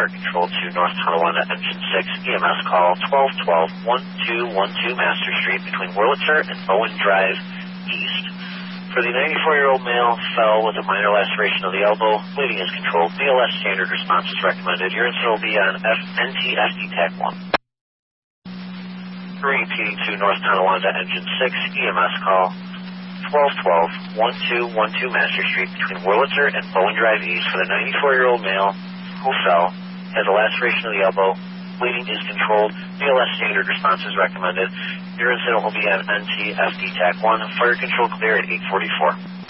fire control to North Tonawanda Engine 6, EMS call 1212-1212 Master Street between Wurlitzer and Bowen Drive East. For the 94-year-old male, fell with a minor laceration of the elbow. Bleeding is controlled. BLS standard response is recommended. Your incident will be on NTSD TAC 1. Repeating to North Tonawanda Engine 6, EMS call 1212-1212 Master Street between Wurlitzer and Bowen Drive East for the 94-year-old male who fell, has a laceration of the elbow. Bleeding is controlled. BLS standard response is recommended. Your incident will be on NTSD TAC 1. Fire control clear at 844.